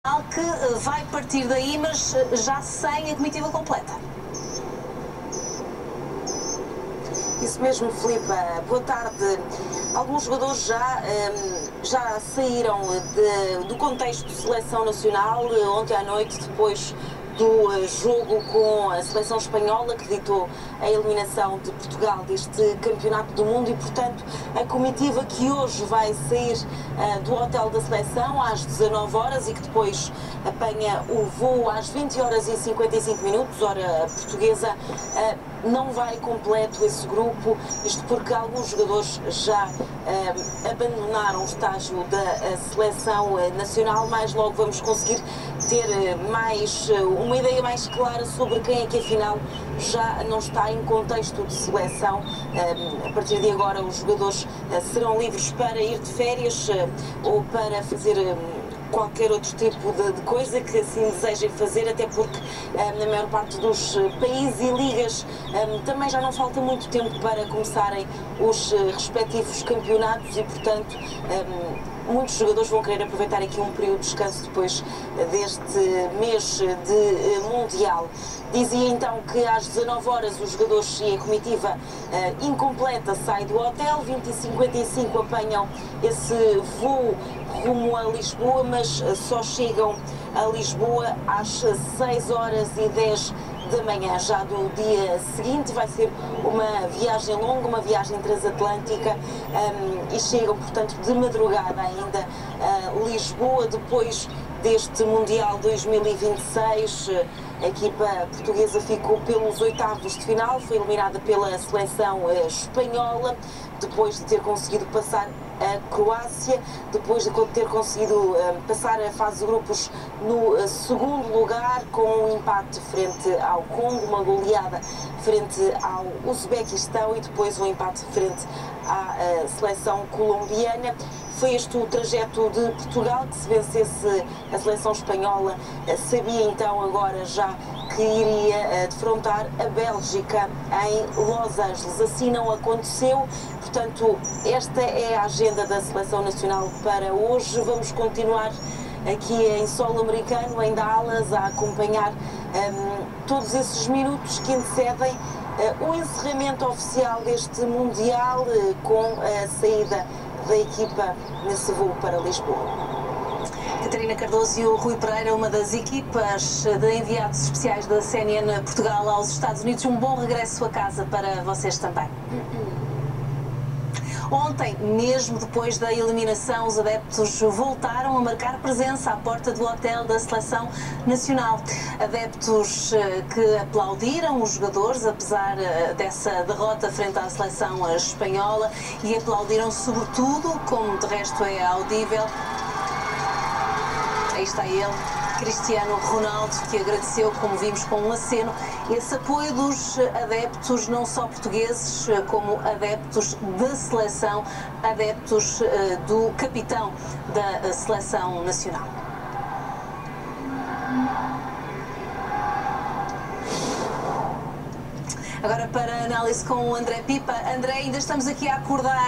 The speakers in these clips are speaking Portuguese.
Que vai partir daí, mas já sem a comitiva completa. Isso mesmo, Filipe. Boa tarde. Alguns jogadores já saíram do contexto de seleção nacional ontem à noite, depois do jogo com a seleção espanhola, que ditou a eliminação de Portugal deste campeonato do mundo, e portanto a comitiva que hoje vai sair do hotel da seleção às 19 horas e que depois apanha o voo às 20 horas e 55 minutos, hora portuguesa, não vai completo esse grupo, isto porque alguns jogadores já abandonaram o estágio da seleção nacional. Mais logo vamos conseguir ter uma ideia mais clara sobre quem é que afinal já não está em contexto de seleção. A partir de agora os jogadores serão livres para ir de férias ou para fazer qualquer outro tipo de coisa que assim desejem fazer, até porque na maior parte dos países e ligas também já não falta muito tempo para começarem os respectivos campeonatos e, portanto, muitos jogadores vão querer aproveitar aqui um período de descanso depois deste mês de Mundial. Dizia então que às 19 horas os jogadores e a comitiva incompleta sai do hotel, 20h55 apanham esse voo rumo a Lisboa, mas só chegam a Lisboa às 6h10 da manhã, já do dia seguinte. Vai ser uma viagem longa, uma viagem transatlântica, e chegam, portanto, de madrugada ainda a Lisboa, depois deste Mundial 2026. A equipa portuguesa ficou pelos oitavos de final, foi eliminada pela seleção espanhola, depois de ter conseguido passar a Croácia, depois de ter conseguido passar a fase de grupos no segundo lugar, com um empate frente ao Congo, uma goleada frente ao Uzbequistão e depois um empate frente à seleção colombiana. Foi este o trajeto de Portugal, que se vencesse a seleção espanhola, sabia então agora já que iria defrontar a Bélgica em Los Angeles. Assim não aconteceu, portanto esta é a agenda da seleção nacional para hoje. Vamos continuar aqui em solo americano, em Dallas, a acompanhar todos esses minutos que antecedem o encerramento oficial deste Mundial, com a saída da equipa nesse voo para Lisboa. Catarina Cardoso e o Rui Pereira, uma das equipas de enviados especiais da CNN Portugal aos Estados Unidos. Um bom regresso a casa para vocês também. Ontem, mesmo depois da eliminação, os adeptos voltaram a marcar presença à porta do hotel da Seleção Nacional. Adeptos que aplaudiram os jogadores, apesar dessa derrota frente à Seleção Espanhola, e aplaudiram sobretudo, como de resto é audível, aí está ele, Cristiano Ronaldo, que agradeceu, como vimos, com um aceno, esse apoio dos adeptos, não só portugueses, como adeptos da seleção, adeptos do capitão da seleção nacional. Agora para análise com o André Pipa. André, ainda estamos aqui a acordar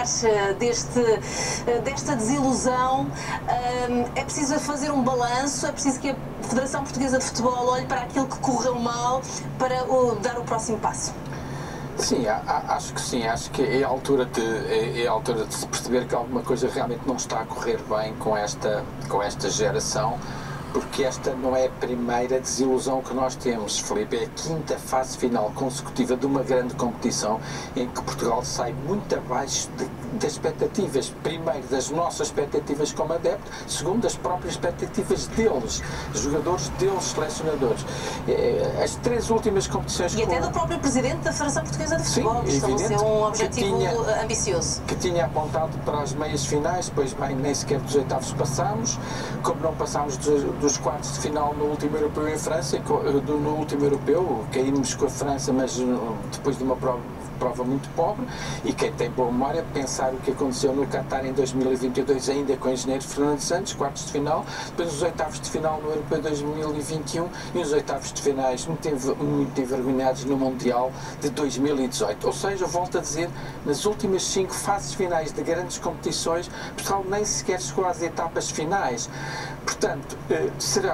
desta desilusão. É preciso fazer um balanço, é preciso que a Federação Portuguesa de Futebol olhe para aquilo que correu mal para dar o próximo passo. Sim, acho que sim, acho que é a altura de se perceber que alguma coisa realmente não está a correr bem com esta geração, porque esta não é a primeira desilusão que nós temos, Filipe. É a quinta fase final consecutiva de uma grande competição em que Portugal sai muito abaixo das expectativas. Primeiro, das nossas expectativas como adepto, segundo, das próprias expectativas deles, jogadores deles, selecionadores. As três últimas competições... E até do próprio Presidente da Federação Portuguesa de Futebol, que estabeleceu um objetivo ambicioso. Que tinha apontado para as meias finais, pois bem, nem sequer dos oitavos passámos, como não passámos dos quartos de final no último europeu em França, no último europeu caímos com a França, mas depois de uma prova prova muito pobre, e quem tem boa memória pensar o que aconteceu no Qatar em 2022, ainda com o engenheiro Fernando Santos, quartos de final, depois os oitavos de final no Europeu 2021 e os oitavos de finais muito envergonhados no Mundial de 2018. Ou seja, volto a dizer, nas últimas 5 fases finais de grandes competições, Portugal nem sequer chegou às etapas finais. Portanto, será